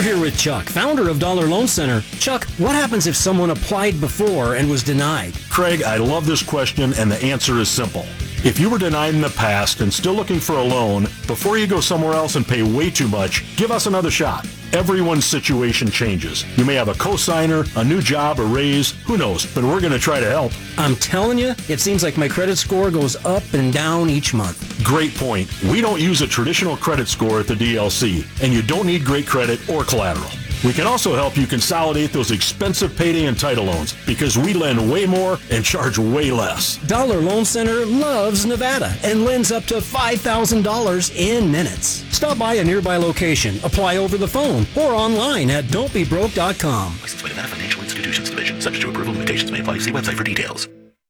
We're here with Chuck, founder of Dollar Loan Center. Chuck, what happens if someone applied before and was denied? Craig, I love this question, and the answer is simple. If you were denied in the past and still looking for a loan, before you go somewhere else and pay way too much, give us another shot. Everyone's situation changes. You may have a cosigner, a new job, a raise, who knows, but we're going to try to help. I'm telling you, it seems like my credit score goes up and down each month. Great point. We don't use a traditional credit score at the DLC, and you don't need great credit or collateral. We can also help you consolidate those expensive payday and title loans because we lend way more and charge way less. Dollar Loan Center loves Nevada and lends up to $5,000 in minutes. Stop by a nearby location, apply over the phone, or online at don'tbebroke.com. Licensed by Nevada Financial Institutions Division. Subject to approval, limitations may apply. See website for details.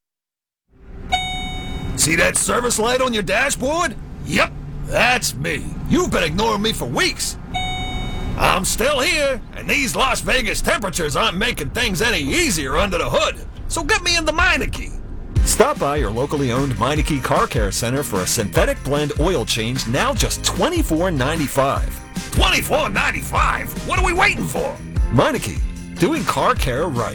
See that service light on your dashboard? Yep, that's me. You've been ignoring me for weeks. I'm still here, and these Las Vegas temperatures aren't making things any easier under the hood. So get me into Meineke. Stop by your locally owned Meineke Car Care Center for a synthetic blend oil change, now just $24.95. $24.95? What are we waiting for? Meineke, doing car care right.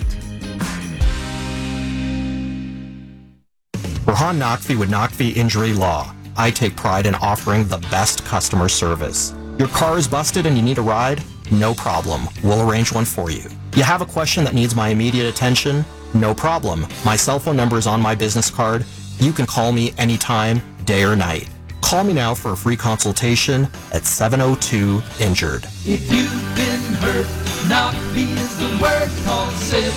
Rahan Naqvi with Naqvi Injury Law. I take pride in offering the best customer service. Your car is busted and you need a ride? No problem. We'll arrange one for you. You have a question that needs my immediate attention? No problem. My cell phone number is on my business card. You can call me anytime, day or night. Call me now for a free consultation at 702-INJURED. If you've been hurt, Naqvi is the word. Call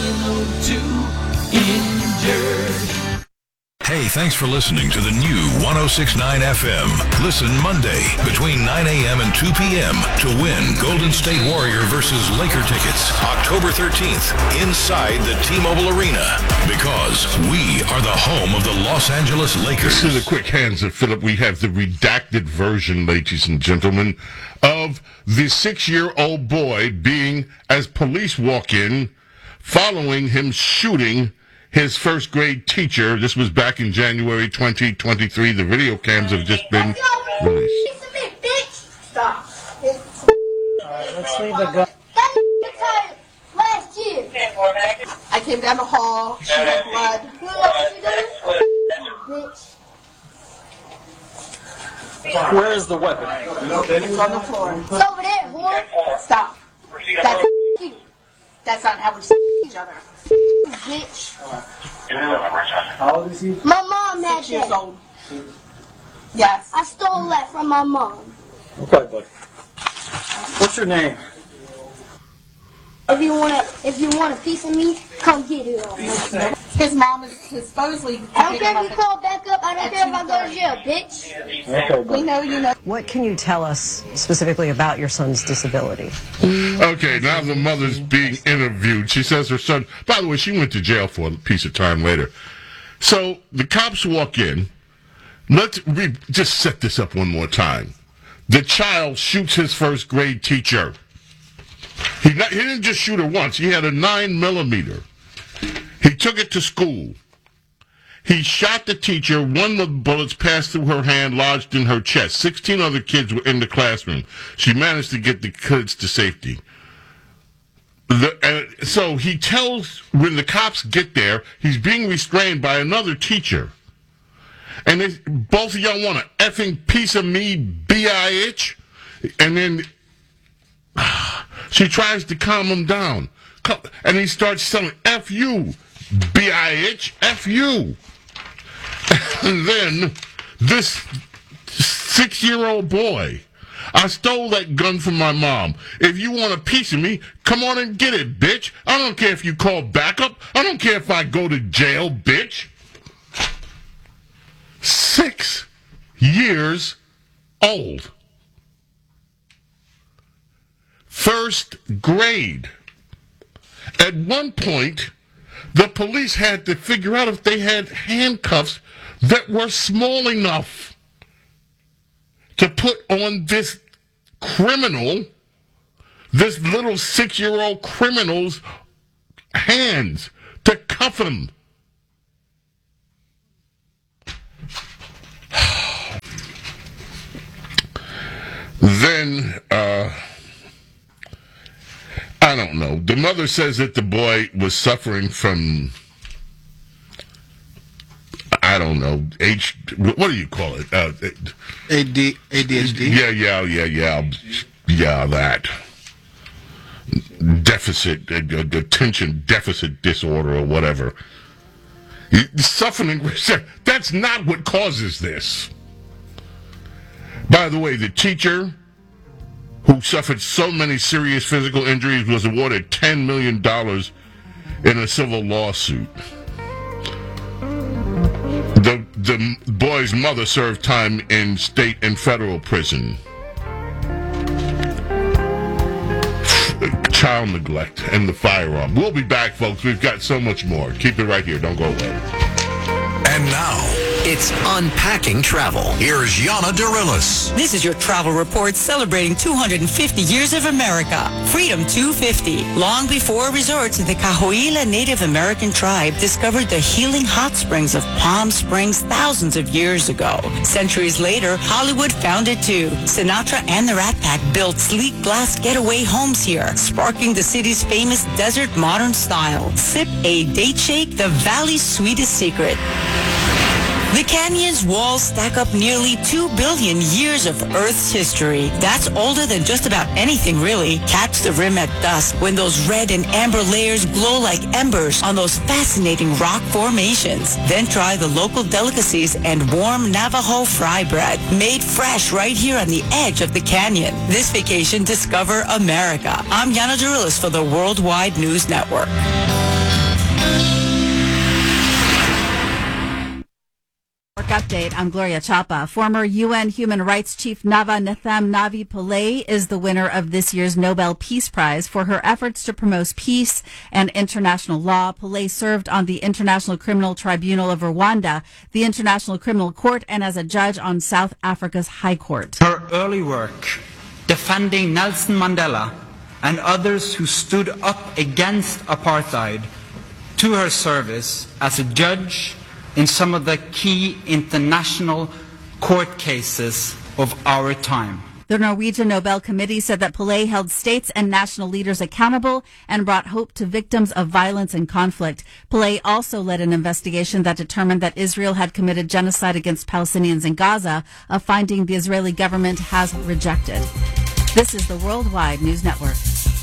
702-INJURED. Hey, thanks for listening to the new 106.9 FM. Listen Monday between 9 a.m. and 2 p.m. to win Golden State Warrior versus Laker tickets October 13th inside the T-Mobile Arena, because we are the home of the Los Angeles Lakers. To the quick hands of Philip, we have the redacted version, ladies and gentlemen, of the 6-year-old boy being, as police walk in, following him shooting his first grade teacher. This was back in January 2023. The video cams have just been released. Stop. Alright, let's leave the gun. Last year. I came down the hall. She had blood. Bitch. Where is the weapon? It's on the floor. It's over there, whore. Stop. That's you. That's not how we each other. Bitch. How old is he? My mom had 6 years old. Yes. I stole that from my mom. Okay, buddy. What's your name? If you want a piece of me, come get it. His mom is supposedly. I don't care if you call back up. I don't care if I go to jail, bitch. Okay, we know you know. What can you tell us specifically about your son's disability? Okay, now the mother's being interviewed. She says her son, by the way, she went to jail for a piece of time later. So the cops walk in. Let's just set this up one more time. The child shoots his first grade teacher. He didn't just shoot her once. He had a 9mm. He took it to school. He shot the teacher. One of the bullets passed through her hand, lodged in her chest. 16 other kids were in the classroom. She managed to get the kids to safety. So he tells, when the cops get there, he's being restrained by another teacher. And both of y'all want an effing piece of me, B.I.H.? And then she tries to calm him down. And he starts telling, F you, B.I.H., F you. And then this 6-year-old boy, I stole that gun from my mom. If you want a piece of me, come on and get it, bitch. I don't care if you call backup. I don't care if I go to jail, bitch. 6 years old. First grade. At one point, the police had to figure out if they had handcuffs that were small enough to put on this criminal, this little 6-year-old criminal's hands to cuff him. Then I don't know. The mother says that the boy was suffering from, I don't know, what do you call it? ADHD? Yeah, that. Deficit, attention deficit disorder or whatever. Suffering, that's not what causes this. By the way, the teacher who suffered so many serious physical injuries was awarded $10 million in a civil lawsuit. The boy's mother served time in state and federal prison. Child neglect and the firearm. We'll be back, folks. We've got so much more. Keep it right here. Don't go away. And now, it's Unpacking Travel. Here's Yana Dorillis. This is your travel report celebrating 250 years of America. Freedom 250. Long before resorts, the Cahuilla Native American tribe discovered the healing hot springs of Palm Springs thousands of years ago. Centuries later, Hollywood found it too. Sinatra and the Rat Pack built sleek glass getaway homes here, sparking the city's famous desert modern style. Sip a date shake, the valley's sweetest secret. The canyon's walls stack up nearly 2 billion years of Earth's history. That's older than just about anything, really. Catch the rim at dusk when those red and amber layers glow like embers on those fascinating rock formations. Then try the local delicacies and warm Navajo fry bread, made fresh right here on the edge of the canyon. This vacation, discover America. I'm Yana Dorillis for the Worldwide News Network. Update. I'm Gloria Chapa. Former UN Human Rights Chief Nava Netham Navi Pillay is the winner of this year's Nobel Peace Prize for her efforts to promote peace and international law. Pillay served on the International Criminal Tribunal of Rwanda, the International Criminal Court, and as a judge on South Africa's High Court. Her early work defending Nelson Mandela and others who stood up against apartheid, to her service as a judge in some of the key international court cases of our time. The Norwegian Nobel Committee said that Pillay held states and national leaders accountable and brought hope to victims of violence and conflict. Pillay also led an investigation that determined that Israel had committed genocide against Palestinians in Gaza, a finding the Israeli government has rejected. This is the Worldwide News Network.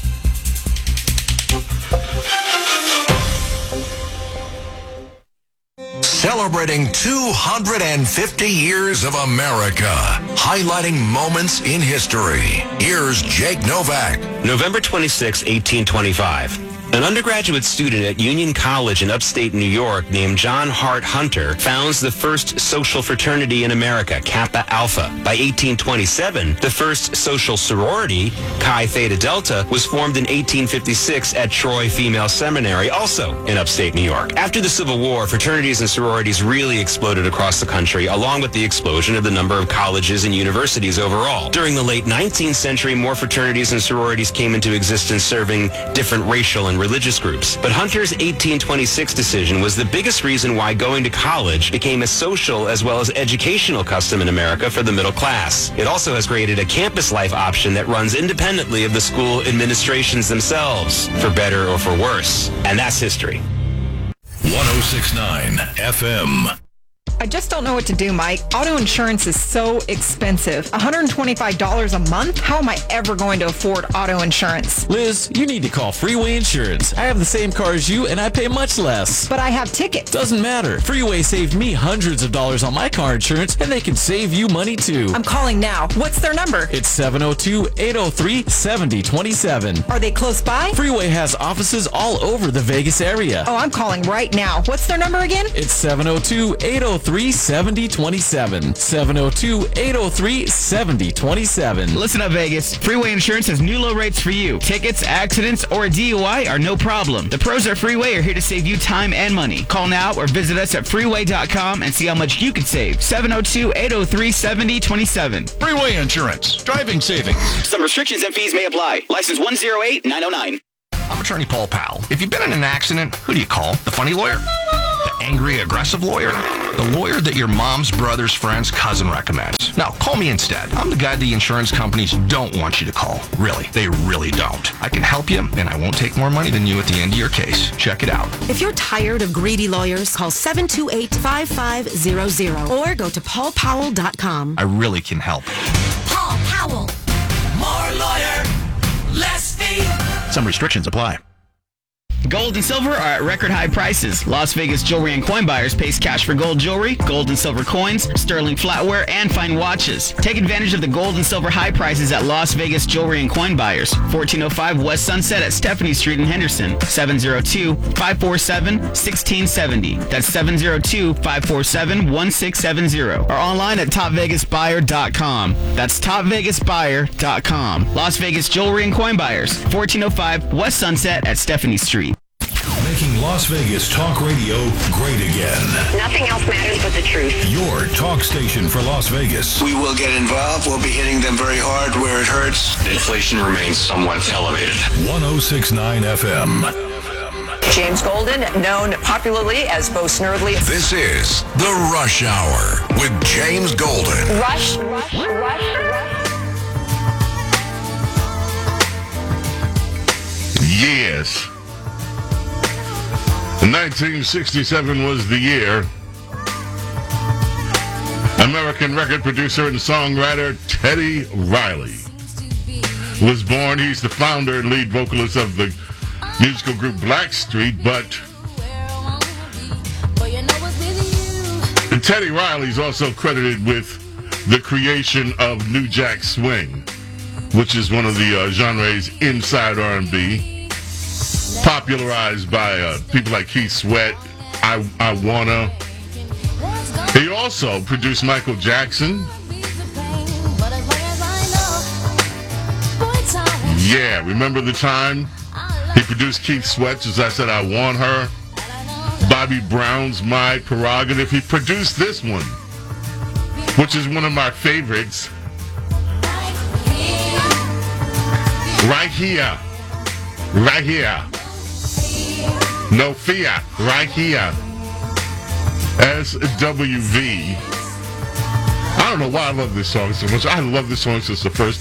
Celebrating 250 years of America, highlighting moments in history. Here's Jake Novak. November 26, 1825. An undergraduate student at Union College in upstate New York named John Hart Hunter founds the first social fraternity in America, Kappa Alpha. By 1827, the first social sorority, Chi Theta Delta, was formed in 1856 at Troy Female Seminary, also in upstate New York. After the Civil War, fraternities and sororities really exploded across the country, along with the explosion of the number of colleges and universities overall. During the late 19th century, more fraternities and sororities came into existence, serving different racial and religious groups. But Hunter's 1826 decision was the biggest reason why going to college became a social as well as educational custom in America for the middle class. It also has created a campus life option that runs independently of the school administrations themselves, for better or for worse. And that's history. 106.9 FM. I just don't know what to do, Mike. Auto insurance is so expensive. $125 a month? How am I ever going to afford auto insurance? Liz, you need to call Freeway Insurance. I have the same car as you, and I pay much less. But I have tickets. Doesn't matter. Freeway saved me hundreds of dollars on my car insurance, and they can save you money, too. I'm calling now. What's their number? It's 702-803-7027. Are they close by? Freeway has offices all over the Vegas area. Oh, I'm calling right now. What's their number again? It's 702-803-7027. 702-803-7027. Listen up, Vegas. Freeway Insurance has new low rates for you. Tickets, accidents, or DUI are no problem. The pros at Freeway are here to save you time and money. Call now or visit us at freeway.com and see how much you could save. 702-803-7027. Freeway Insurance. Driving savings. Some restrictions and fees may apply. License 108909. I'm attorney Paul Powell. If you've been in an accident, who do you call? The funny lawyer? The angry, aggressive lawyer? The lawyer that your mom's brother's friend's cousin recommends. No, call me instead. I'm the guy the insurance companies don't want you to call. Really, they really don't. I can help you, and I won't take more money than you at the end of your case. Check it out. If you're tired of greedy lawyers, call 728-5500 or go to paulpowell.com. I really can help. Paul Powell. More lawyer, less fee. Some restrictions apply. Gold and silver are at record high prices. Las Vegas Jewelry and Coin Buyers pays cash for gold jewelry, gold and silver coins, sterling flatware, and fine watches. Take advantage of the gold and silver high prices at Las Vegas Jewelry and Coin Buyers. 1405 West Sunset at Stephanie Street in Henderson. 702-547-1670. That's 702-547-1670. Or online at topvegasbuyer.com. That's topvegasbuyer.com. Las Vegas Jewelry and Coin Buyers. 1405 West Sunset at Stephanie Street. Making Las Vegas talk radio great again. Nothing else matters but the truth. Your talk station for Las Vegas. We will get involved. We'll be hitting them very hard where it hurts. Inflation remains somewhat elevated. 106.9 FM. James Golden, known popularly as Bo Snerdley. This is The Rush Hour with James Golden. Rush. Yes. 1967 was the year. American record producer and songwriter Teddy Riley was born. He's the founder and lead vocalist of the musical group Blackstreet, but Teddy Riley's also credited with the creation of New Jack Swing, which is one of the genres inside R&B. Popularized by people like Keith Sweat, I Wanna. He also produced Michael Jackson. Yeah, remember the time? He produced Keith Sweat, as I said, I Want Her. Bobby Brown's My Prerogative. He produced this one, which is one of my favorites. Right Here. Right Here. No Fear, Right Here. SWV. I don't know why I love this song so much. I love this song since the first